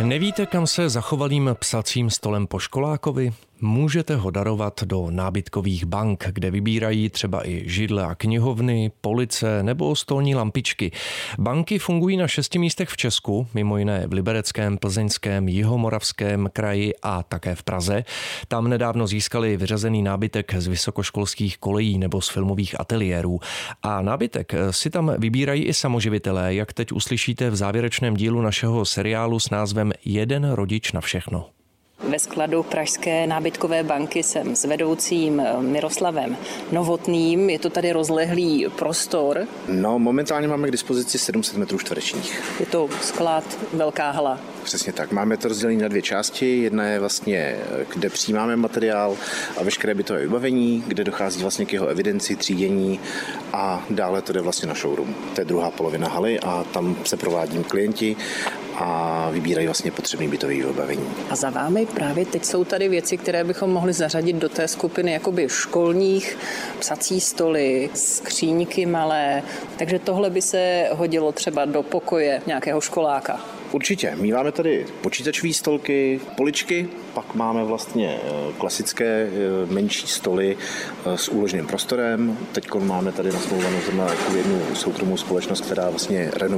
Nevíte, kam se zachovalým psacím stolem po školákovi? Můžete ho darovat do nábytkových bank, kde vybírají třeba i židle a knihovny, police nebo stolní lampičky. Banky fungují na 6 místech v Česku, mimo jiné v Libereckém, Plzeňském, Jihomoravském kraji a také v Praze. Tam nedávno získali vyřazený nábytek z vysokoškolských kolejí nebo z filmových ateliérů. A nábytek si tam vybírají i samoživitelé, jak teď uslyšíte v závěrečném dílu našeho seriálu s názvem Jeden rodič na všechno. Ve skladu Pražské nábytkové banky jsem s vedoucím Miroslavem Novotným. Je to tady rozlehlý prostor. No, momentálně máme k dispozici 700 metrů čtverečních. Je to sklad, velká hala. Přesně tak. Máme to rozdělené na 2 části. Jedna je vlastně, kde přijímáme materiál a veškeré bytové vybavení, kde dochází vlastně k jeho evidenci, třídění a dále to jde vlastně na showroom. To je druhá polovina haly a tam se provádí klienti a vybírají vlastně potřebné bytové vybavení. A za vámi právě teď jsou tady věci, které bychom mohli zařadit do té skupiny jakoby školních, psací stoly, skříňky malé, takže tohle by se hodilo třeba do pokoje nějakého školáka. Určitě. Míváme tady počítačové stolky, poličky, pak máme vlastně klasické menší stoly s úložným prostorem. Teď máme tady nasmlouvanou jednu soukromou společnost, která vlastně renovuje